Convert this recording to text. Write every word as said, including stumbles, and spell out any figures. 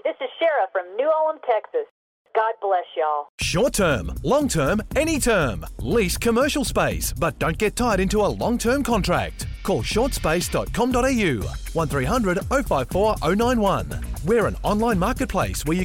this is Shara from New Ulm, Texas. God bless y'all. Short term, long term, any term. Lease commercial space, but don't get tied into a long-term contract. Call short space dot com dot a u, one three hundred oh five four oh nine one. We're an online marketplace where you